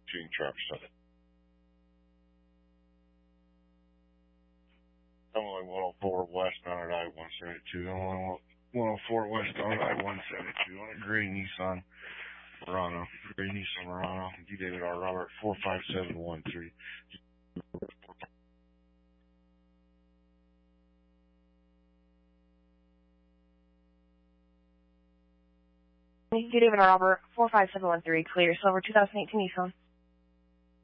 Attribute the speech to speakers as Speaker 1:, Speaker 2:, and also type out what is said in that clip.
Speaker 1: Machine Trucks. Illinois 104 westbound at I-172. Illinois 104 westbound at I-172 on a gray Nissan Murano. D. David R. Robert 45713.
Speaker 2: D. David R. Robert 45713. Clear. Silver 2018 Nissan.